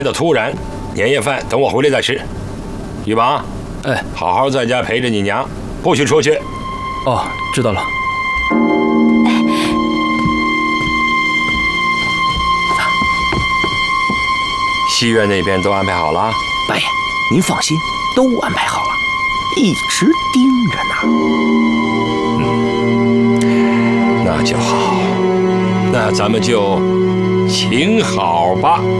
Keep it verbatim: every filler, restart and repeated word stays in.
的突然，年夜饭等我回来再吃。玉王， 哎， 好好在家陪着你娘，不许出去。 哦，知道了。 西院那边都安排好了？ 八爷，您放心，都安排好了，一直盯着呢。 嗯，那就好，那咱们就请好吧。